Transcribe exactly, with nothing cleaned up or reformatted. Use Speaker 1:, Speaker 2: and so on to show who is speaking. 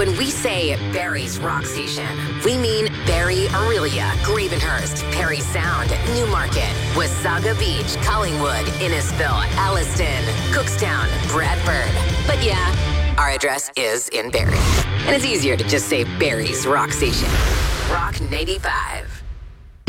Speaker 1: When we say Barrie's Rock Station, we mean Barrie, Aurelia, Gravenhurst, Perry Sound, Newmarket, Wasaga Beach, Collingwood, Innisfil, Alliston, Cookstown, Bradford. But yeah, our address is in Barrie. And it's easier to just say Barrie's Rock Station. Rock ninety-five.